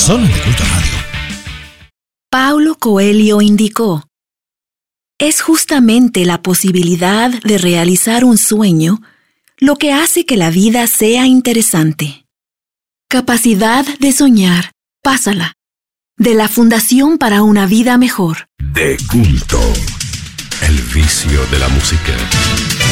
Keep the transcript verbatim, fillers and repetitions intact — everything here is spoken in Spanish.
Solo en De Culto Radio. Paulo Coelho indicó: es justamente la posibilidad de realizar un sueño lo que hace que la vida sea interesante. Capacidad de soñar, pásala. De la Fundación para una Vida Mejor. De Culto, el vicio de la música.